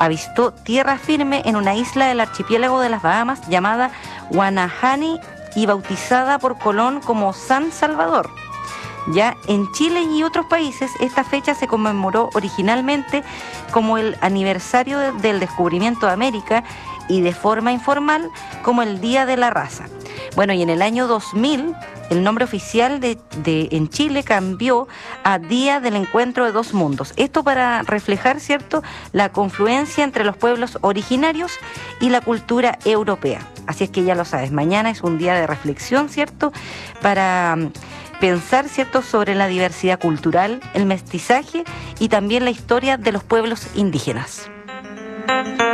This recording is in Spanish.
avistó tierra firme en una isla del archipiélago de las Bahamas llamada Guanahani y bautizada por Colón como San Salvador. Ya en Chile y otros países esta fecha se conmemoró originalmente como el aniversario del descubrimiento de América y de forma informal como el Día de la Raza. Bueno, y en el año 2000 el nombre oficial en Chile cambió a Día del Encuentro de Dos Mundos. Esto para reflejar, ¿cierto?, la confluencia entre los pueblos originarios y la cultura europea. Así es que ya lo sabes, mañana es un día de reflexión, ¿cierto?, para pensar, ¿cierto?, sobre la diversidad cultural, el mestizaje y también la historia de los pueblos indígenas.